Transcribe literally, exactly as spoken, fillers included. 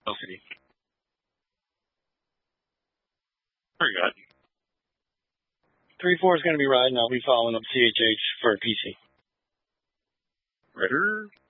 City. Very good. three four is going to be riding. I'll be following up C H H for P C. Ritter.